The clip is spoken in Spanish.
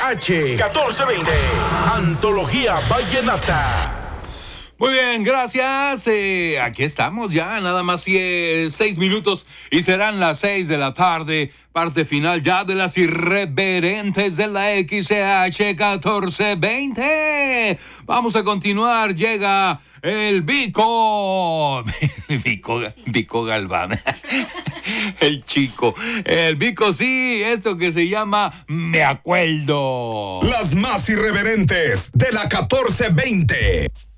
1420. Antología Vallenata. Muy bien, gracias. Aquí estamos ya, nada más 6 minutos y serán las 6 de la tarde. Parte final ya de las irreverentes de la XCH 1420. Vamos a continuar, llega el Vico. Vico Galván. El chico. El Vico, sí, esto que se llama Me Acuerdo. Las más irreverentes de la 1420.